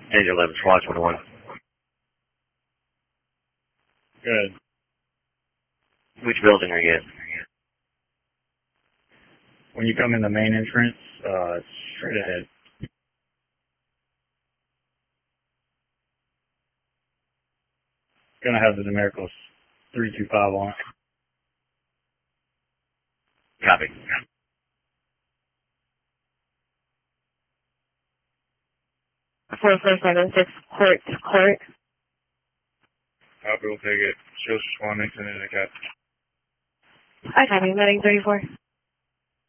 Danger 11, SWAT 21. Good. Which building are you in? When you come in the main entrance, straight ahead. Gonna have the numericals 325 on it. Copy. 4476 Court. Copy, we'll take it. Shows responding to the cat. Hi, Tommy, Meeting 34.